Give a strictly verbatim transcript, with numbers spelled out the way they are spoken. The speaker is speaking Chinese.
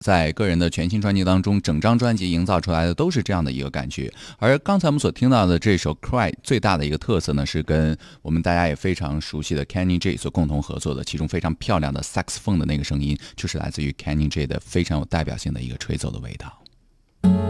在个人的全新专辑当中，整张专辑营造出来的都是这样的一个感觉。而刚才我们所听到的这首 Cry 最大的一个特色呢，是跟我们大家也非常熟悉的 Kenny G 所共同合作的，其中非常漂亮的 saxophone 的那个声音，就是来自于 Kenny G 的非常有代表性的一个吹奏的味道。